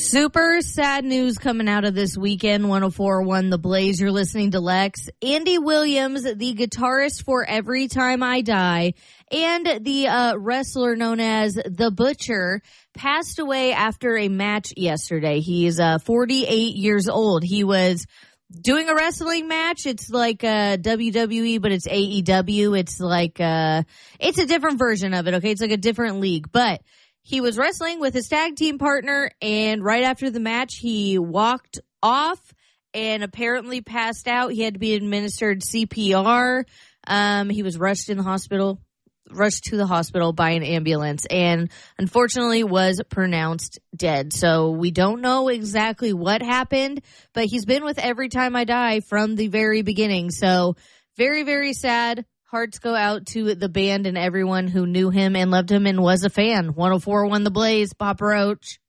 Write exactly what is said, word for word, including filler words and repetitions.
Super sad news coming out of this weekend. one oh four point one The Blaze. You're listening to Lex. Andy Williams, the guitarist for Every Time I Die, and the uh, wrestler known as The Butcher, passed away after a match yesterday. He is uh, forty-eight years old. He was doing a wrestling match. It's like uh, W W E, but it's A E W. It's like uh, it's a different version of it. Okay, it's like a different league, but he was wrestling with his tag team partner, and right after the match, he walked off and apparently passed out. He had to be administered C P R. Um, he was rushed in the hospital, rushed to the hospital by an ambulance, and unfortunately was pronounced dead. So we don't know exactly what happened, but he's been with Every Time I Die from the very beginning. So very, very sad. Hearts go out to the band and everyone who knew him and loved him and was a fan. one oh four point one The Blaze, Papa Roach.